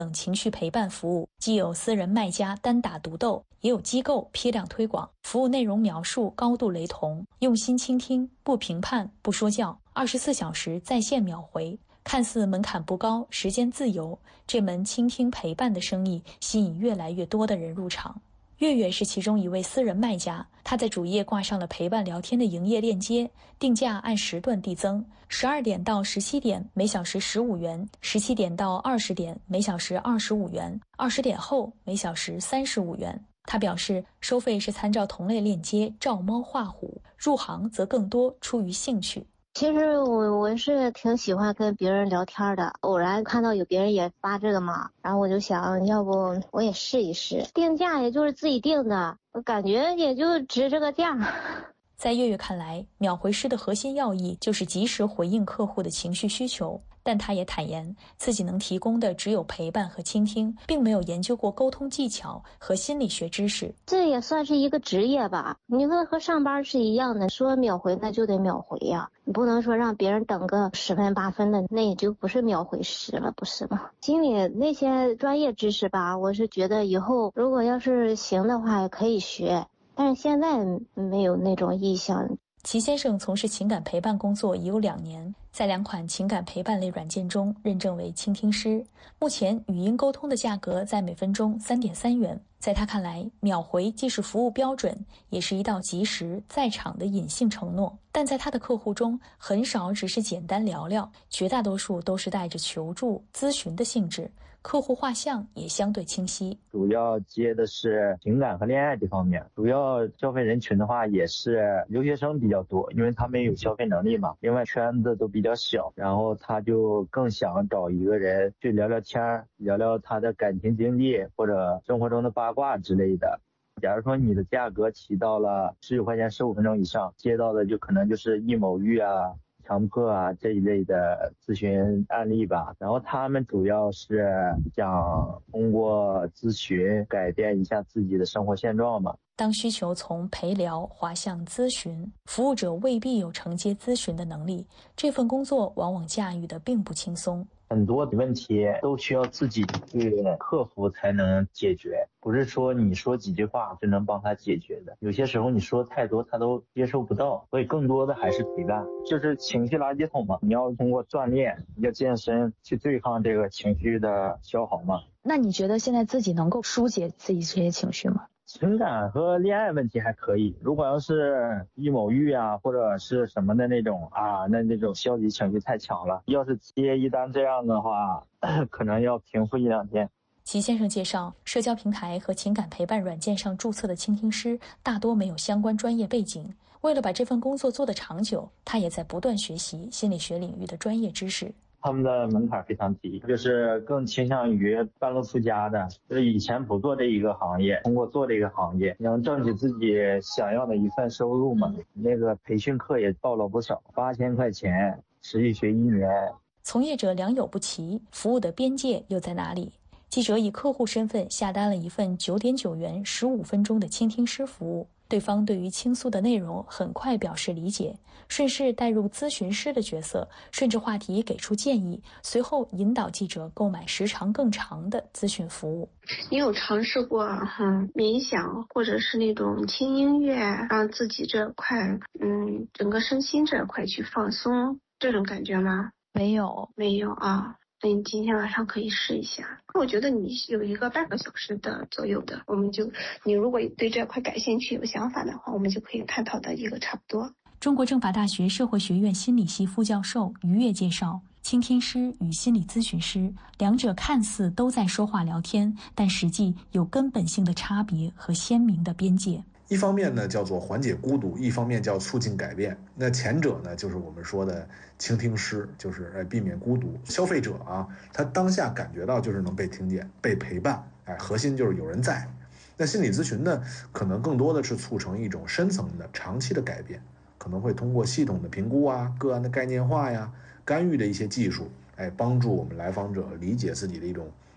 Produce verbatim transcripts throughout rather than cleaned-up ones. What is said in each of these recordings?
等情绪陪伴服务，既有私人卖家单打独斗，也有机构批量推广。服务内容描述高度雷同，用心倾听，不评判，不说教，二十四小时在线秒回。看似门槛不高，时间自由，这门倾听陪伴的生意吸引越来越多的人入场。月月是其中一位私人卖家，他在主页挂上了陪伴聊天的营业链接，定价按时段递增，十二点到十七点每小时十五元，十七点到二十点每小时二十五元，二十点后每小时三十五元。他表示，收费是参照同类链接照猫画虎，入行则更多出于兴趣。 其实我我是挺喜欢跟别人聊天的，偶然看到有别人也发这个嘛，然后我就想要不我也试一试。定价也就是自己定的，我感觉也就值这个价。 在月月看来，秒回师的核心要义就是及时回应客户的情绪需求，但他也坦言自己能提供的只有陪伴和倾听，并没有研究过沟通技巧和心理学知识。 这也算是一个职业吧，你说和上班是一样的，说秒回那就得秒回呀、啊，你不能说让别人等个十分八分的，那也就不是秒回师了，不是吗？心里那些专业知识吧，我是觉得以后如果要是行的话可以学，但是现在没有那种意向。 齐先生从事情感陪伴工作已有两年，在两款情感陪伴类软件中认证为倾听师。目前语音沟通的价格在每分钟 三点三元。在他看来，秒回既是服务标准，也是一道及时在场的隐性承诺。但在他的客户中，很少只是简单聊聊，绝大多数都是带着求助、咨询的性质。客户画像也相对清晰， 主要接的是情感和恋爱这方面，主要消费人群的话也是留学生比较多，因为他们有消费能力嘛，另外圈子都比较小，然后他就更想找一个人去聊聊天，聊聊他的感情经历或者生活中的八卦之类的。假如说你的价格起到了十九块钱十五分钟以上，接到的就可能就是易某玉啊、强迫啊这一类的咨询案例吧，然后他们主要是想通过咨询改变一下自己的生活现状嘛。 当需求从陪聊滑向咨询，服务者未必有承接咨询的能力，这份工作往往驾驭的并不轻松。 很多的问题都需要自己去克服才能解决，不是说你说几句话就能帮他解决的。有些时候你说太多他都接受不到，所以更多的还是陪伴，就是情绪垃圾桶嘛。你要通过锻炼，要健身去对抗这个情绪的消耗嘛。 那你觉得现在自己能够疏解自己这些情绪吗？ 情感和恋爱问题还可以，如果要是易某玉啊或者是什么的那种啊，那那种消极情绪太强了，要是接一单这样的话可能要平复一两天。 齐先生介绍，社交平台和情感陪伴软件上注册的倾听师大多没有相关专业背景，为了把这份工作做得长久，他也在不断学习心理学领域的专业知识。 他们的门槛非常低，就是更倾向于半路出家的，就是以前不做这一个行业，通过做这个行业能挣取自己想要的一份收入嘛。那个培训课也报了不少，八千块钱持续学一年。 从业者良莠不齐，服务的边界又在哪里？记者以客户身份下单了一份九点九元十五分钟的倾听师服务，对方对于倾诉的内容很快表示理解，顺势带入咨询师的角色，顺着话题给出建议，随后引导记者购买时长更长的咨询服务。 你有尝试过嗯冥想或者是那种轻音乐，让自己这块嗯整个身心这块去放松这种感觉吗？ 没有， 没有啊。那你今天晚上可以试一下，我觉得你有一个半个小时的左右的，我们就你如果对这块感兴趣有想法的话，我们就可以探讨的一个差不多。 中国政法大学社会学院心理系副教授于越介绍，倾听师与心理咨询师两者看似都在说话聊天，但实际有根本性的差别和鲜明的边界。 一方面呢叫做缓解孤独，一方面叫促进改变。那前者呢就是我们说的倾听师，就是哎避免孤独。消费者啊，他当下感觉到就是能被听见、被陪伴，哎，核心就是有人在。那心理咨询呢，可能更多的是促成一种深层的、长期的改变，可能会通过系统的评估啊、个案的概念化呀、干预的一些技术，哎，帮助我们来访者理解自己的一种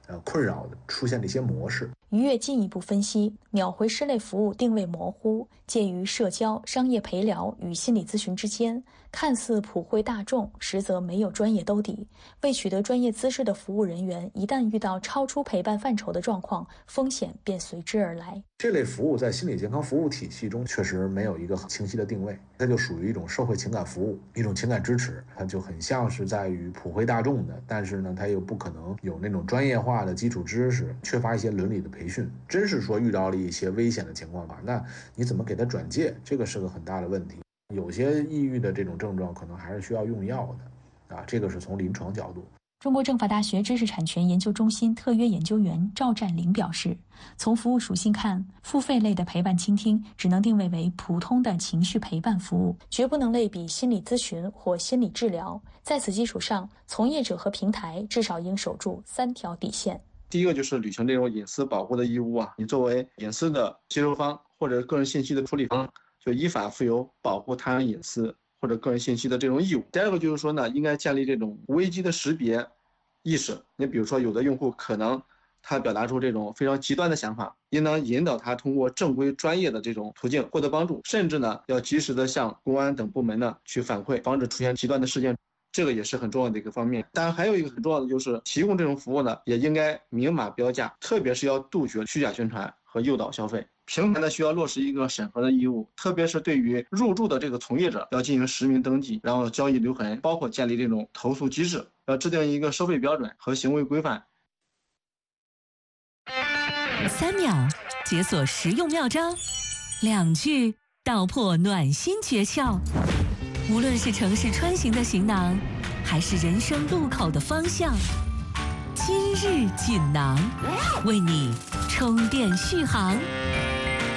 呃困扰的出现的一些模式。 于越进一步分析，秒回师类服务定位模糊，介于社交、商业陪聊与心理咨询之间，看似普惠大众，实则没有专业兜底。未取得专业资质的服务人员，一旦遇到超出陪伴范畴的状况，风险便随之而来。 这类服务在心理健康服务体系中确实没有一个很清晰的定位，它就属于一种社会情感服务，一种情感支持，它就很像是在于普惠大众的，但是呢，它又不可能有那种专业化的基础知识，缺乏一些伦理的培训。真是说遇到了一些危险的情况吧，那你怎么给他转介？这个是个很大的问题。有些抑郁的这种症状可能还是需要用药的，啊，这个是从临床角度。 中国政法大学知识产权研究中心特约研究员赵占林表示，从服务属性看，付费类的陪伴倾听只能定位为普通的情绪陪伴服务，绝不能类比心理咨询或心理治疗。在此基础上，从业者和平台至少应守住三条底线。 第一个就是履行这种隐私保护的义务啊，你作为隐私的接收方或者个人信息的处理方，就依法负有保护他人隐私或者个人信息的这种义务。第二个就是说呢，应该建立这种危机的识别意识。你比如说，有的用户可能他表达出这种非常极端的想法，应当引导他通过正规专业的这种途径获得帮助，甚至呢要及时的向公安等部门呢去反馈，防止出现极端的事件。这个也是很重要的一个方面。当然还有一个很重要的就是提供这种服务呢，也应该明码标价，特别是要杜绝虚假宣传和诱导消费。平台呢需要落实一个审核的义务，特别是对于入驻的这个从业者要进行实名登记，然后交易留痕，包括建立这种投诉机制，要制定一个收费标准和行为规范。 三秒解锁实用妙招，两句道破暖心诀窍。无论是城市穿行的行囊，还是人生路口的方向，今日锦囊为你充电续航。